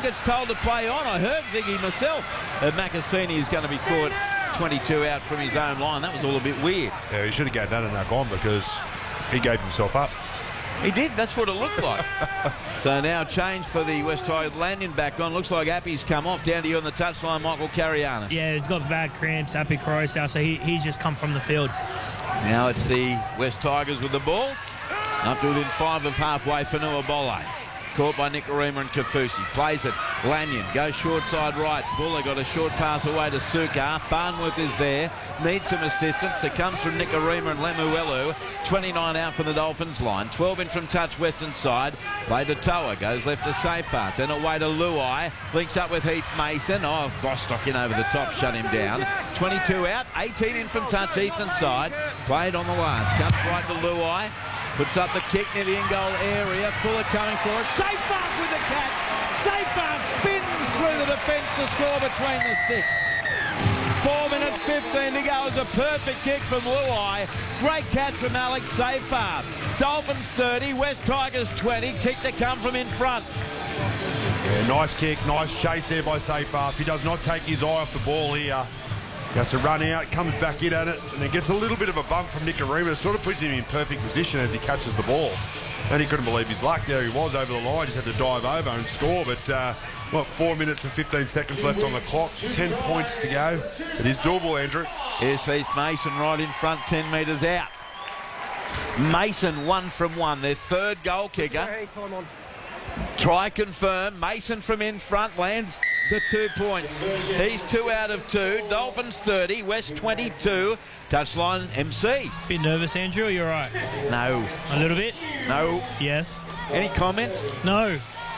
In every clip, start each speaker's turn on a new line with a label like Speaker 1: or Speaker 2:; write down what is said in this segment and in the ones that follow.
Speaker 1: gets told to play on. I heard Ziggy myself. Macassini is going to be caught 22 out from his own line. That was all a bit weird.
Speaker 2: Yeah, he should have gave that a knock on because he gave himself up.
Speaker 1: He did. That's what it looked like. So now change for the West Tigers. Lanyon back on. Looks like Appy's come off. Down to you on the touchline, Michael Carianis.
Speaker 3: Yeah, he's got bad cramps, Appy Carousel, so he's just come from the field.
Speaker 1: Now it's the West Tigers with the ball. Up to within 5 of halfway for Nuabole. Caught by Nicarima and Kafusi. Plays it. Lanyon goes short side right. Buller got a short pass away to Suka. Farnworth is there. Needs some assistance. It comes from Nicarima and Lemuelu. 29 out from the Dolphins line. 12 in from touch western side. Play to Toa. Goes left to Safepath. Then away to Luai. Links up with Heath Mason. Oh, Bostock in over the top. Shut him down. 22 out. 18 in from touch eastern side. Played on the last. Comes right to Luai. Puts up the kick near the in-goal area. Fuller coming for it. Safepath with the catch. Safepath spins through the defence to score between the sticks. 4 minutes 15 to go. It was a perfect kick from Luai. Great catch from Alex Safepath. Dolphins 30, West Tigers 20. Kick to come from in front.
Speaker 2: Yeah, nice kick, nice chase there by Safepath. He does not take his eye off the ball here. He has to run out, comes back in at it, and then gets a little bit of a bump from Nicarima. It sort of puts him in perfect position as he catches the ball. And he couldn't believe his luck. There he was over the line. Just had to dive over and score. But, 4 minutes and 15 seconds left on the clock. 10 points to go. It is doable, Andrew.
Speaker 1: Here's Heath Mason right in front, 10 metres out. Mason 1 from 1, their third goal kicker. Try confirm. Mason from in front lands the 2 points. He's 2 out of 2. Dolphins 30, West 22. Touchline MC.
Speaker 3: Bit nervous, Andrew, or you're right?
Speaker 1: No.
Speaker 3: A little bit?
Speaker 1: No.
Speaker 3: Yes.
Speaker 1: Any comments?
Speaker 3: No.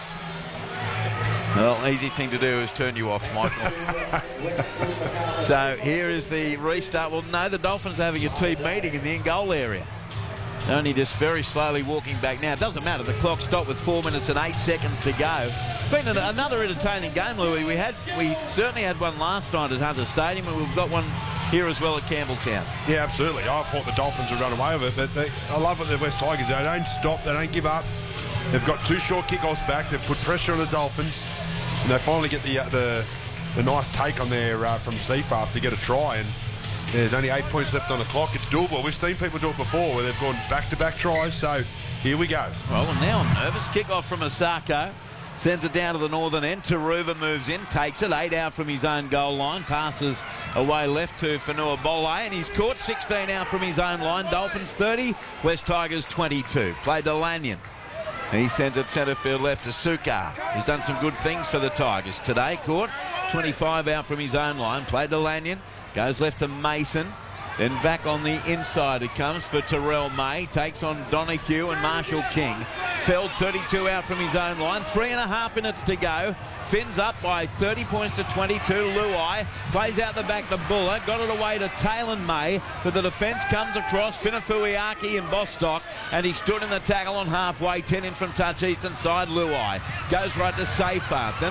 Speaker 1: Well, easy thing to do is turn you off, Michael. So here is the restart. Well, no, the Dolphins are having a team meeting in the in-goal area. Only just very slowly walking back now. It doesn't matter. The clock stopped with 4 minutes and 8 seconds to go. Been another entertaining game, Louis. We certainly had one last night at Hunter Stadium, and we've got one here as well at Campbelltown.
Speaker 2: Yeah, absolutely. I thought the Dolphins would run away with it, but I love what the West Tigers do. They don't stop. They don't give up. They've got 2 short kickoffs back. They've put pressure on the Dolphins, and they finally get the nice take on there from Safepath to get a try. And there's only 8 points left on the clock. It's doable. We've seen people do it before where they've gone back-to-back tries, so here we go.
Speaker 1: Well, and now I'm nervous. Kick-off from Asako. Sends it down to the northern end. Taruva moves in, takes it. 8 out from his own goal line. Passes away left to Nuabole, and he's caught 16 out from his own line. Dolphins 30, West Tigers 22. Played to Lanyon. He sends it centre field left to Suka, who's done some good things for the Tigers today. Caught 25 out from his own line. Played to Lanyon. Goes left to Mason. Then back on the inside it comes for Terrell May. Takes on Donahue and Marshall King. Feld 32 out from his own line. 3.5 minutes to go. Fins up by 30 points to 22. Luai plays out the back to Buller. Got it away to Taylor May. But the defence comes across. Finafuiaki and Bostock. And he stood in the tackle on halfway. 10 in from touch eastern side. Luai goes right to Safepath. Then